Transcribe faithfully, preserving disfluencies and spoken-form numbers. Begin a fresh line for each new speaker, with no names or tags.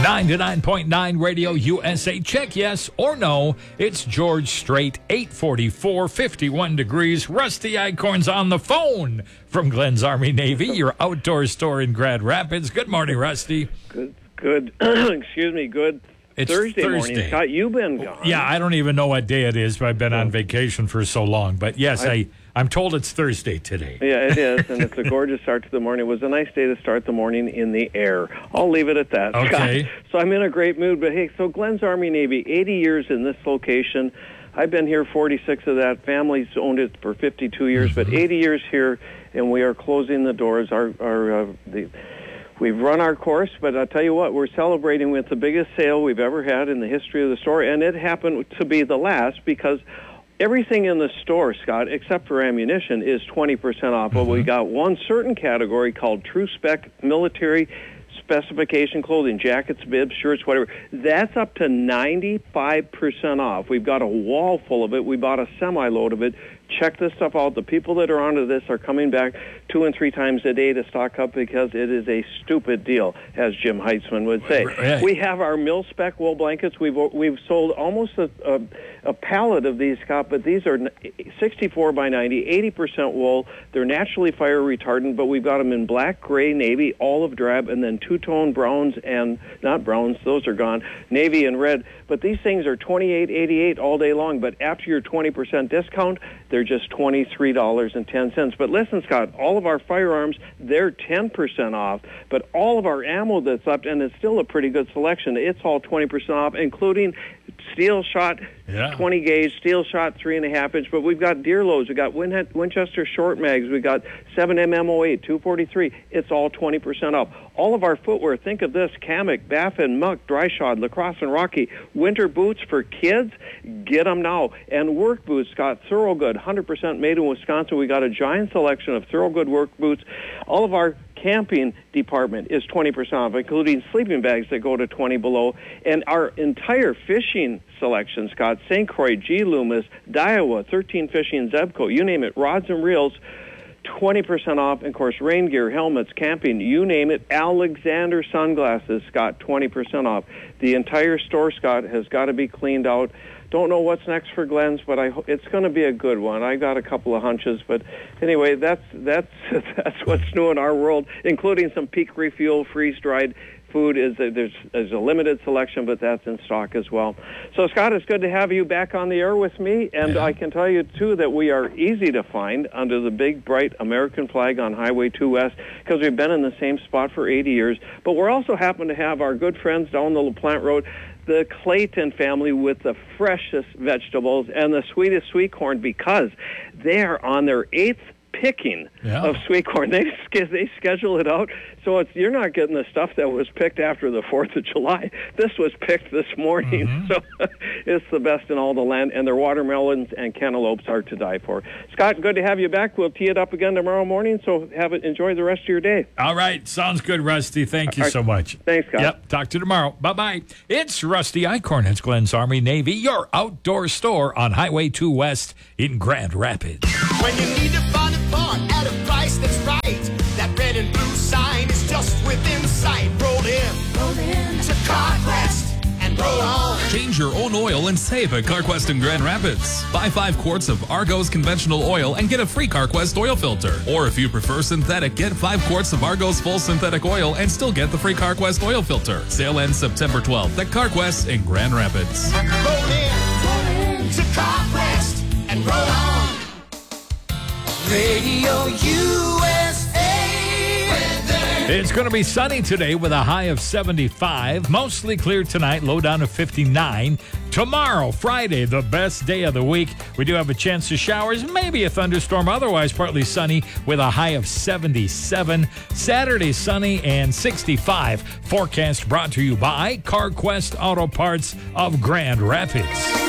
ninety-nine point nine Radio U S A. Check yes or no. It's George Strait, eight forty-four, fifty-one degrees. Rusty Eichhorn's on the phone from Glenn's Army Navy, your outdoor store in Grand Rapids. Good morning, Rusty.
Good, good. Excuse me, good.
It's
Thursday,
Thursday
morning, Scott. You've been gone.
Yeah, I don't even know what day it is. I've been on vacation for so long. But yes, I, I, I'm told it's Thursday today.
Yeah, it is, and it's a gorgeous start to the morning. It was a nice day to start the morning in the air. I'll leave it at that,
Okay.
Scott. So I'm in a great mood. But, hey, so Glenn's Army Navy, eighty years in this location. I've been here forty-six of that. Family's owned it for fifty-two years, mm-hmm. but eighty years here, and we are closing the doors. Our, our uh, the... We've run our course, but I'll tell you what, we're celebrating with the biggest sale we've ever had in the history of the store, and it happened to be the last because everything in the store, Scott, except for ammunition, is twenty percent off. Mm-hmm. But we got one certain category called True Spec Military Specification Clothing, jackets, bibs, shirts, whatever. That's up to ninety-five percent off. We've got a wall full of it. We bought a semi-load of it. Check this stuff out. The people that are onto this are coming back two and three times a day to stock up because it is a stupid deal, as Jim Heitzman would say.
Right.
We have our mil-spec wool blankets. We've we've sold almost a, a, a pallet of these, Scott, but these are sixty-four by ninety, eighty percent wool. They're naturally fire retardant, but we've got them in black, gray, navy, olive drab, and then two-tone browns and, not browns, those are gone, navy and red. But these things are twenty-eight eighty-eight all day long, but after your twenty percent discount, they're just twenty-three dollars and ten cents. But listen, Scott, all of our firearms, they're ten percent off, but all of our ammo that's up, and it's still a pretty good selection, it's all twenty percent off, including steel shot,
yeah.
twenty gauge, steel shot, three and a half inch, but we've got deer loads, we've got Win- Winchester short mags, we've got seven M M oh eight, two forty-three, it's all twenty percent off. All of our footwear, think of this, Kamek, Baffin, Muck, Dryshod, Lacrosse, and Rocky. Winter boots for kids, get them now. And work boots, Scott, Thorogood, one hundred percent made in Wisconsin. We got a giant selection of Thorogood work boots. All of our camping department is twenty percent off, including sleeping bags that go to twenty below. And our entire fishing selection, Scott, Saint Croix, G. Loomis, Daiwa, thirteen Fishing, Zebco, you name it, rods and reels, twenty percent off. And of course, rain gear, helmets, camping, you name it. Alexander sunglasses, Scott, twenty percent off. The entire store, Scott, has got to be cleaned out. Don't know what's next for Glenn's, but I ho- it's going to be a good one. I got a couple of hunches, but anyway, that's that's that's what's new in our world, including some peak refuel, freeze-dried food. Is a, there's, there's a limited selection, but that's in stock as well. So, Scott, it's good to have you back on the air with me, and
yeah.
I can tell you, too, that we are easy to find under the big, bright American flag on Highway two West because we've been in the same spot for eighty years. But we're also happen to have our good friends down the LaPlante Road, the Clayton family with the freshest vegetables and the sweetest sweet corn because they are on their eighth picking
yeah.
of sweet corn. They they schedule it out, so it's you're not getting the stuff that was picked after the fourth of July. This was picked this morning,
mm-hmm.
so it's the best in all the land, and their watermelons and cantaloupes are to die for. Scott, good to have you back. We'll tee it up again tomorrow morning, so have it. Enjoy the rest of your day.
All right. Sounds good, Rusty. Thank you
right.
so much.
Thanks, Scott.
Yep. Talk to you tomorrow. Bye-bye. It's Rusty Eichhorn. It's Glenn's Army Navy, your outdoor store on Highway two West in Grand Rapids.
When you need to find a part at a price that's right, that red and blue sign is just within sight. Roll in, roll in to CarQuest and roll on.
Change your own oil and save at CarQuest in Grand Rapids. Buy five quarts of Argos conventional oil and get a free CarQuest oil filter. Or if you prefer synthetic, get five quarts of Argos full synthetic oil and still get the free CarQuest oil filter. Sale ends September twelfth at CarQuest in Grand Rapids.
Roll in, roll in to CarQuest and roll on. Radio U S A weather.
It's going to be sunny today with a high of seventy-five. Mostly clear tonight, low down to fifty-nine. Tomorrow, Friday, the best day of the week. We do have a chance of showers, maybe a thunderstorm. Otherwise, partly sunny with a high of seventy-seven. Saturday, sunny and sixty-five. Forecast brought to you by CarQuest Auto Parts of Grand Rapids.